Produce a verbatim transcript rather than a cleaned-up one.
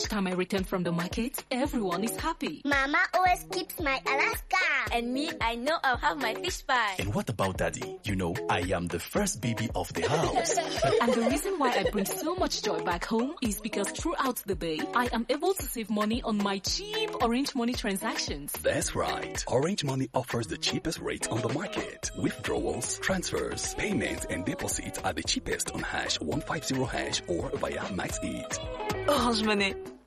time I return from the market, everyone is happy. Mama always keeps my Alaska. And me, I know I'll have my fish pie. And what about Daddy? You know, I am the first baby of the house. And the reason why I bring so much joy back home is because throughout the day, I am able to save money on my cheap Orange Money transactions. That's right. Orange Money offers the cheapest rate on the market. Withdrawals, transfers, payments, and deposits are the cheapest on hash one fifty hash or via MaxEat. Orange Money.